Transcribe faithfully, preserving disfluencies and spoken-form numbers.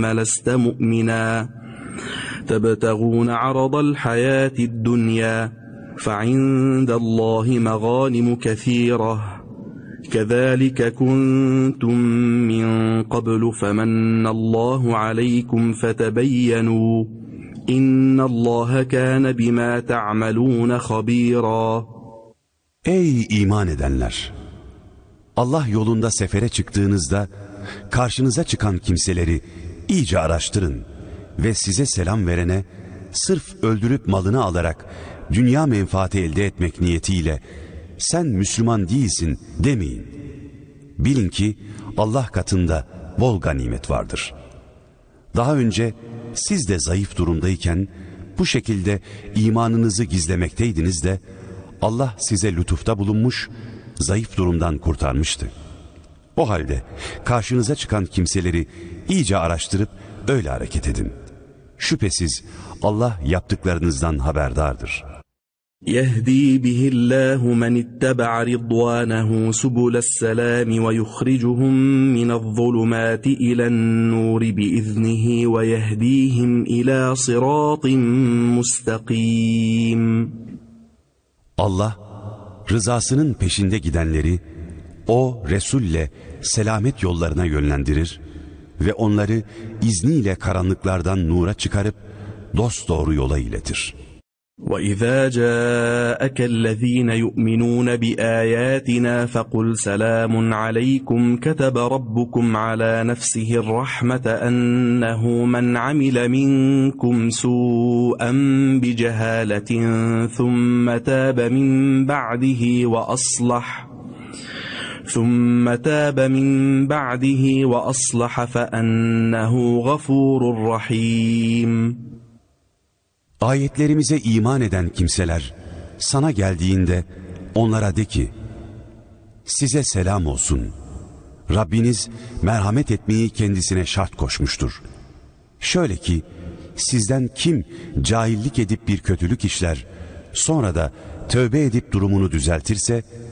لست مؤمنا تبتغون عرض الحياة الدنيا فعند الله مغانم كثيرة كذلك كنتم من قبل فمن الله عليكم فتبينوا إن الله كان بما تعملون خبيرا. Ey iman edenler! Allah yolunda sefere çıktığınızda karşınıza çıkan kimseleri iyice araştırın ve size selam verene sırf öldürüp malını alarak dünya menfaati elde etmek niyetiyle sen Müslüman değilsin demeyin. Bilin ki Allah katında bol ganimet vardır. Daha önce siz de zayıf durumdayken bu şekilde imanınızı gizlemekteydiniz de Allah size lütufta bulunmuş, zayıf durumdan kurtarmıştı. O halde karşınıza çıkan kimseleri iyice araştırıp öyle hareket edin. Şüphesiz Allah yaptıklarınızdan haberdardır. يهدي به الله من اتبع رضوانه سبل السلام ويخرجهم من الظلمات إلى النور بإذنه ويهديهم إلى صراط مستقيم. Allah rızasının peşinde gidenleri o Resul'le selamet yollarına yönlendirir ve onları izniyle karanlıklardan nura çıkarıp dosdoğru yola iletir. وَإِذَا جَاءَكَ الَّذ۪ينَ يُؤْمِنُونَ بِآيَاتِنَا فَقُلْ سَلَامٌ عَلَيْكُمْ كَتَبَ رَبُّكُمْ عَلَى نَفْسِهِ الرَّحْمَةَ أَنَّهُ مَنْ عَمِلَ مِنْكُمْ سُوءًا بِجَهَالَةٍ ثُمَّ تَابَ مِنْ بَعْدِهِ وَأَصْلَحَ ثُمَّ تَابَ مِنْ بَعْدِهِ وَأَصْلَحَ فَأَنَّهُ غَفُورٌ رَحِيمٌ. Ayetlerimize iman eden kimseler sana geldiğinde onlara de ki, size selam olsun. Rabbiniz merhamet etmeyi kendisine şart koşmuştur. Şöyle ki, sizden kim cahillik edip bir kötülük işler, sonra da tövbe edip durumunu düzeltirse,